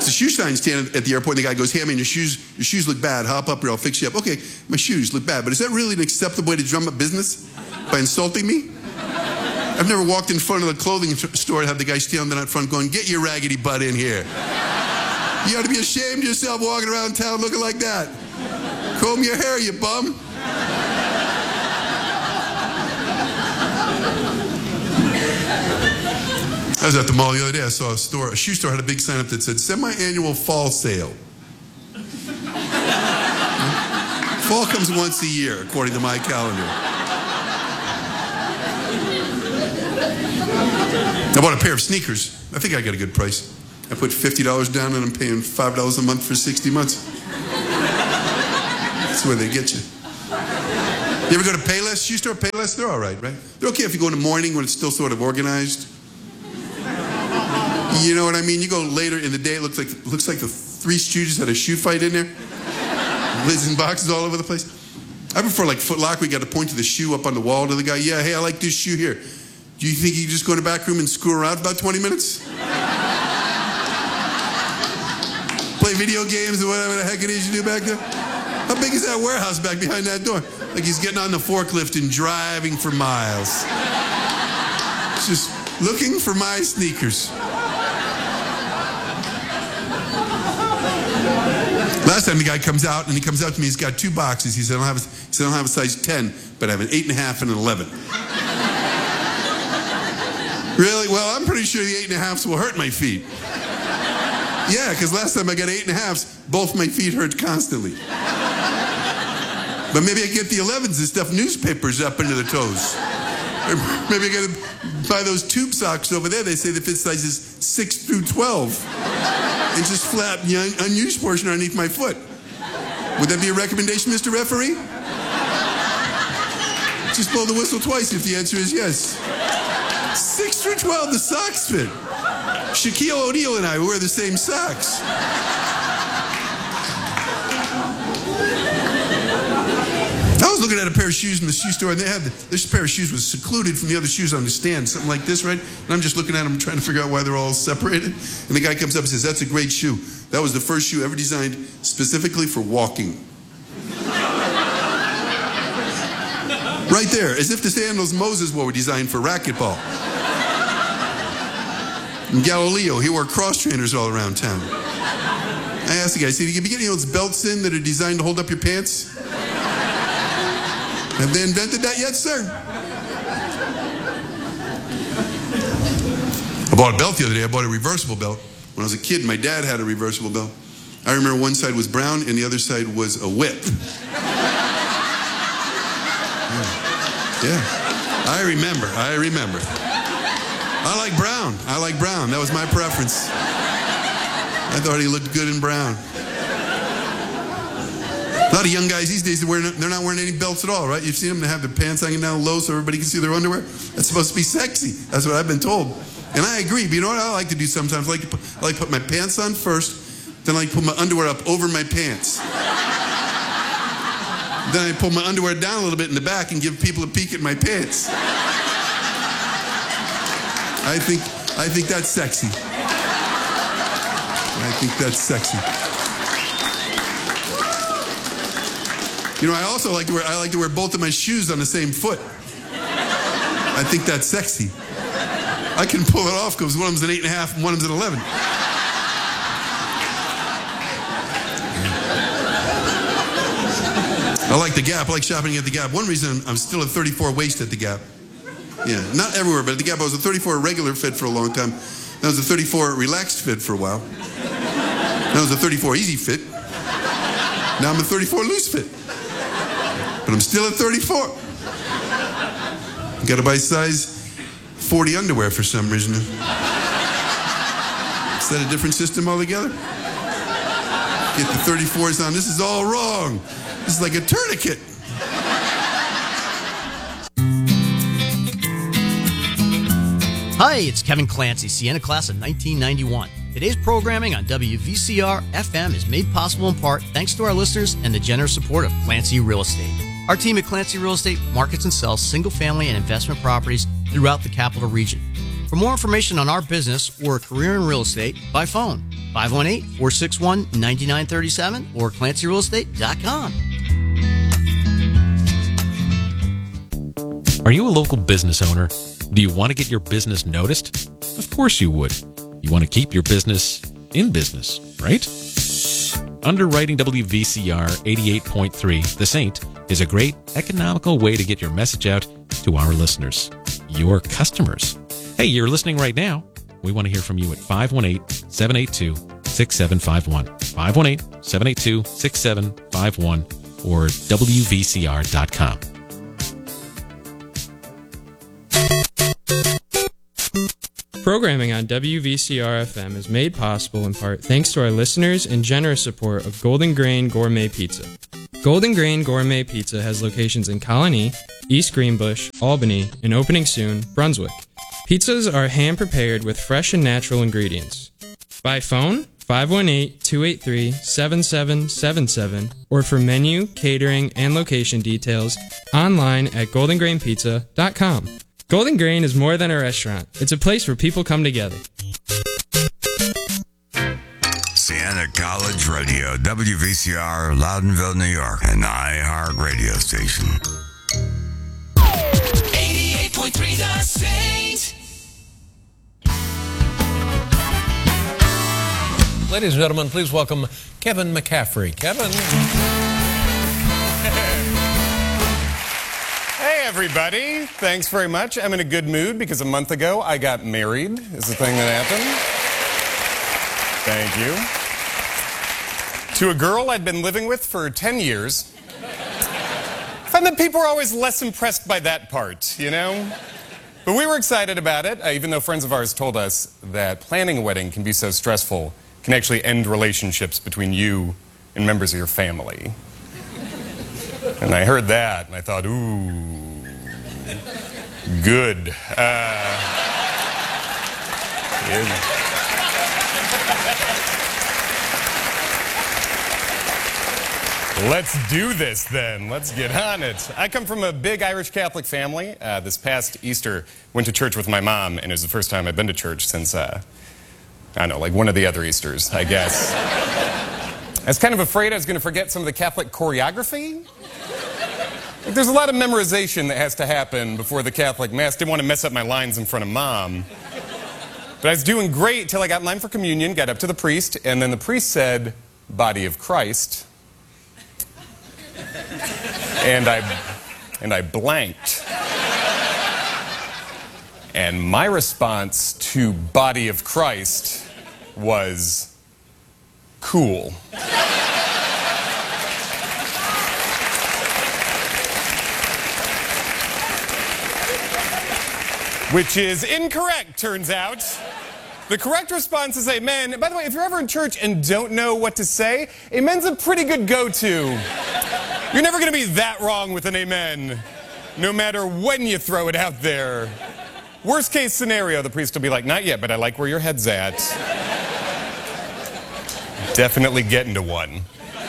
It's a shoe shine stand at the airport, and the guy goes, hey, man, your shoes look bad. Hop up here, I'll fix you up. Okay, my shoes look bad, but is that really an acceptable way to drum up business? By insulting me? I've never walked in front of the clothing store and had the guy standing out front going, get your raggedy butt in here. You ought to be ashamed of yourself walking around town looking like that. Comb your hair, you bum. I was at the mall the other day. I saw a shoe store had a big sign up that said, semi-annual fall sale. Fall comes once a year, according to my calendar. I bought a pair of sneakers. I think I got a good price. I put $50 down and I'm paying $5 a month for 60 months. That's where they get you. You ever go to Payless? Shoe store Payless? They're all right? They're okay if you go in the morning when it's still sort of organized. You know what I mean? You go later in the day, it looks like the Three Stooges had a shoe fight in there. Lids and boxes all over the place. I prefer like Foot Locker. We got to point to the shoe up on the wall to the guy. Yeah, hey, I like this shoe here. Do you think you can just go in the back room and screw around for about 20 minutes? Play video games or whatever the heck it is you do back there? How big is that warehouse back behind that door? Like he's getting on the forklift and driving for miles. Just looking for my sneakers. Last time the guy comes out, and he comes out to me, he's got two boxes. He said, I don't have a size 10, but I have an 8.5 and an 11. Really? Well, I'm pretty sure the 8.5s will hurt my feet. Yeah, because last time I got 8.5s, both my feet hurt constantly. But maybe I get the 11s and stuff newspapers up into the toes. Or maybe I got to buy those tube socks over there. They say the fit size is 6 through 12. And just flap the unused portion underneath my foot. Would that be a recommendation, Mr. Referee? Just blow the whistle twice if the answer is yes. 6 through 12, the socks fit. Shaquille O'Neal and I wear the same socks. I was looking at a pair of shoes in the shoe store, and this pair of shoes was secluded from the other shoes on the stand, something like this, right? And I'm just looking at them, trying to figure out why they're all separated. And the guy comes up and says, that's a great shoe. That was the first shoe ever designed specifically for walking. Right there, as if the sandals Moses wore were designed for racquetball. In Galileo, he wore cross trainers all around town. I asked the guy, I said, you be getting those belts in that are designed to hold up your pants? Have they invented that yet, sir? I bought a belt the other day. I bought a reversible belt. When I was a kid, my dad had a reversible belt. I remember one side was brown and the other side was a whip. Yeah. I remember. I like brown. That was my preference. I thought he looked good in brown. A lot of young guys these days, they're not wearing any belts at all, right? You've seen them, they have their pants hanging down low so everybody can see their underwear. That's supposed to be sexy. That's what I've been told. And I agree, but you know what I like to do sometimes? I like to put my pants on first, then I like to put my underwear up over my pants. Then I pull my underwear down a little bit in the back and give people a peek at my pants. I think that's sexy. You know, I also like to wear both of my shoes on the same foot. I think that's sexy. I can pull it off because one of them's an 8.5 and one of them's an 11. I like the Gap. I like shopping at the Gap. One reason I'm still a 34 waist at the Gap. Yeah, not everywhere, but at the Gap I was a 34 regular fit for a long time. Then I was a 34 relaxed fit for a while. Then I was a 34 easy fit. Now I'm a 34 loose fit. But I'm still at 34. Got to buy size 40 underwear for some reason. Is that a different system altogether? Get the 34s on. This is all wrong. This is like a tourniquet. Hi, it's Kevin Clancy, Sienna class of 1991. Today's programming on WVCR FM is made possible in part thanks to our listeners and the generous support of Clancy Real Estate. Our team at Clancy Real Estate markets and sells single-family and investment properties throughout the capital region. For more information on our business or a career in real estate, by phone 518-461-9937 or ClancyRealEstate.com. Are you a local business owner? Do you want to get your business noticed? Of course you would. You want to keep your business in business, right? Underwriting WVCR 88.3, The Saint, is a great economical way to get your message out to our listeners, your customers. Hey, you're listening right now. We want to hear from you at 518-782-6751. 518-782-6751 or WVCR.com. Programming on WVCR-FM is made possible in part thanks to our listeners and generous support of Golden Grain Gourmet Pizza. Golden Grain Gourmet Pizza has locations in Colony, East Greenbush, Albany, and opening soon, Brunswick. Pizzas are hand-prepared with fresh and natural ingredients. By phone, 518-283-7777, or for menu, catering, and location details, online at goldengrainpizza.com. Golden Grain is more than a restaurant. It's a place where people come together. Siena College Radio, WVCR, Loudonville, New York, an iHeart radio station. 88.3 The Saint. Ladies and gentlemen, please welcome Kevin McCaffrey. Kevin. Hey, everybody. Thanks very much. I'm in a good mood because a month ago I got married, is the thing that happened. Thank you. To a girl I'd been living with for 10 years. I find that people are always less impressed by that part, you know? But we were excited about it, even though friends of ours told us that planning a wedding can be so stressful, can actually end relationships between you and members of your family. And I heard that, and I thought, ooh, good. Let's do this then. Let's get on it. I come from a big Irish Catholic family. This past Easter, went to church with my mom, and it was the first time I've been to church since, I don't know, like one of the other Easters, I guess. I was kind of afraid I was going to forget some of the Catholic choreography. Like, there's a lot of memorization that has to happen before the Catholic Mass. Didn't want to mess up my lines in front of Mom. But I was doing great till I got in line for communion, got up to the priest, and then the priest said, "Body of Christ." And I blanked. And my response to "Body of Christ" was cool. Which is incorrect, turns out. The correct response is amen. And by the way, if you're ever in church and don't know what to say, amen's a pretty good go-to. You're never going to be that wrong with an amen, no matter when you throw it out there. Worst case scenario, the priest will be like, "Not yet, but I like where your head's at." Definitely get into one.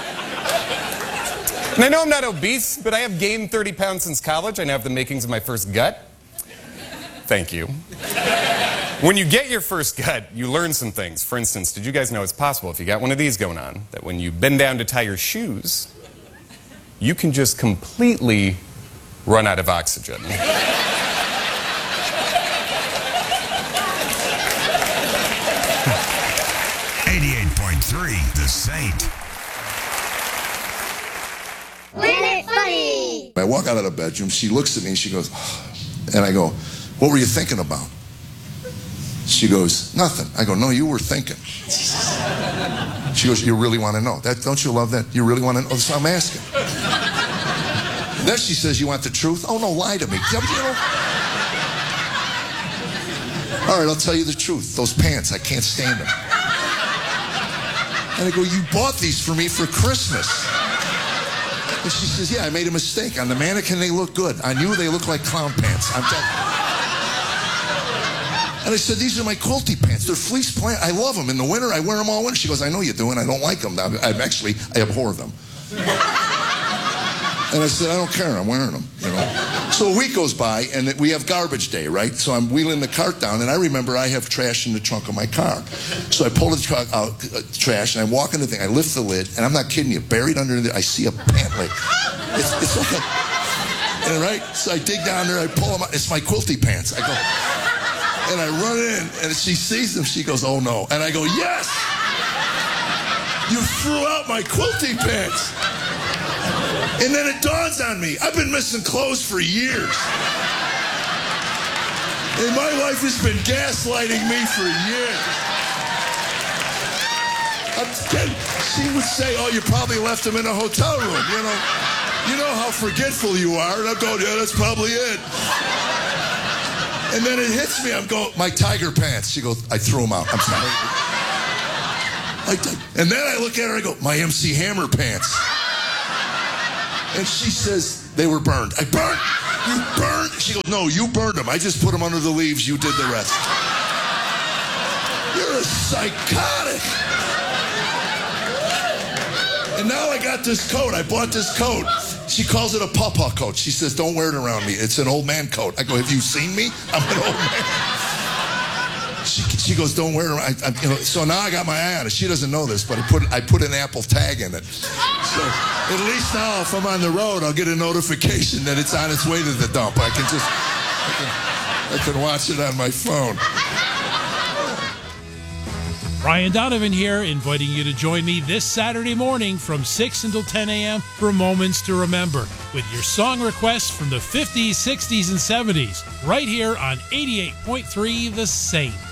And I know I'm not obese, but I have gained 30 pounds since college. I now have the makings of my first gut. Thank you. When you get your first gut, you learn some things. For instance, did you guys know it's possible, if you got one of these going on, that when you bend down to tie your shoes, you can just completely run out of oxygen? 88.3 The Saint. Planet Funny! I walk out of the bedroom, she looks at me and she goes, "Oh," and I go, "What were you thinking about?" She goes, "Nothing." I go, "No, you were thinking." She goes, "You really want to know that? Don't you love that? You really want to know?" So I'm asking. Then she says, "You want the truth?" "Oh, no, lie to me." You know? "All right, I'll tell you the truth. Those pants, I can't stand them." And I go, "You bought these for me for Christmas." And she says, "Yeah, I made a mistake. On the mannequin, they look good. On you, they look like clown pants." And I said, "These are my quilty pants. They're fleece plant. I love them. In the winter, I wear them all winter." She goes, "I know you do, and I don't like them. I abhor them." And I said, "I don't care. I'm wearing them." You know. So a week goes by, and we have garbage day, right? So I'm wheeling the cart down, and I remember I have trash in the trunk of my car. So I pull the truck out, trash, and I walk in the thing. I lift the lid, and I'm not kidding you. Buried under it, I see a pant leg. It's like a... And right? So I dig down there, I pull them out. It's my quilty pants. I go, and I run in, and she sees them. She goes, oh no. And I go, yes! You threw out my quilty pants. And then it dawns on me, I've been missing clothes for years. And my wife has been gaslighting me for years. She would say, oh, you probably left them in a hotel room, you know. You know how forgetful you are. And I'm going, yeah, that's probably it. And then it hits me. I'm going, my tiger pants. She goes, I threw them out. I'm sorry. And then I look at her and I go, my MC Hammer pants. And she says, they were burned. I burned? You burned? She goes, no, you burned them. I just put them under the leaves. You did the rest. You're a psychotic. And now I got this coat. I bought this coat. She calls it a pawpaw coat. She says, don't wear it around me. It's an old man coat. I go, have you seen me? I'm an old man. She goes, don't wear it around. So now I got my eye on it. She doesn't know this, but I put an Apple tag in it. So at least now if I'm on the road, I'll get a notification that it's on its way to the dump. I can watch it on my phone. Brian Donovan here, inviting you to join me this Saturday morning from 6 until 10 a.m. for Moments to Remember with your song requests from the 50s, 60s, and 70s right here on 88.3 The Saint.